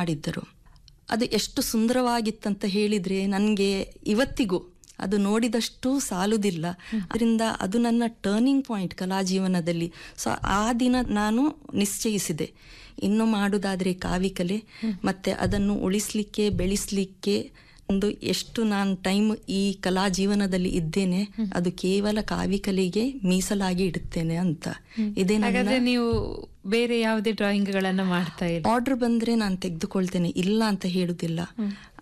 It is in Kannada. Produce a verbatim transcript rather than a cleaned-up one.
ಮಾಡಿದ್ದರು. ಅದು ಎಷ್ಟು ಸುಂದರವಾಗಿತ್ತಂತ ಹೇಳಿದರೆ ನನಗೆ ಇವತ್ತಿಗೂ ಅದು ನೋಡಿದಷ್ಟು ಸಾಲುವುದಿಲ್ಲ. ಅದರಿಂದ ಅದು ನನ್ನ ಟರ್ನಿಂಗ್ ಪಾಯಿಂಟ್ ಕಲಾ ಜೀವನದಲ್ಲಿ. ಸೊ ಆ ದಿನ ನಾನು ನಿಶ್ಚಯಿಸಿದೆ, ಇನ್ನು ಮಾಡುವುದಾದರೆ ಕಾವಿಕಲೆ, ಮತ್ತು ಅದನ್ನು ಉಳಿಸಲಿಕ್ಕೆ ಬೆಳೆಸಲಿಕ್ಕೆ ಒಂದು ಎಷ್ಟು ನಾನು ಟೈಮ್ ಈ ಕಲಾ ಜೀವನದಲ್ಲಿ ಇದ್ದೇನೆ ಅದು ಕೇವಲ ಕಾವಿಕಲೆಗೆ ಮೀಸಲಾಗಿ ಇಡುತ್ತೇನೆ ಅಂತ. ಇದೇ ನನ್ನ. ನೀವು ಬೇರೆ ಯಾವುದೇ ಡ್ರಾಯಿಂಗ್ಗಳನ್ನು ಮಾಡ್ತಾ ಇಲ್ಲ? ಆರ್ಡರ್ ಬಂದರೆ ನಾನು ತೆಗೆದುಕೊಳ್ತೇನೆ, ಇಲ್ಲ ಅಂತ ಹೇಳುವುದಿಲ್ಲ.